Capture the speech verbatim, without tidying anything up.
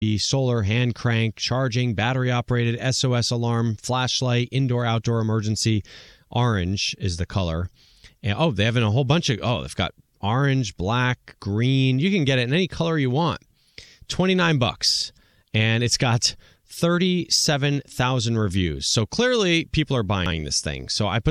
solar, hand crank, charging, battery operated, S O S alarm, flashlight, indoor, outdoor emergency. Orange is the color. And oh, they have in a whole bunch of, oh, they've got orange, black, green. You can get it in any color you want. twenty-nine bucks. And it's got thirty-seven thousand reviews. So clearly people are buying this thing. So I put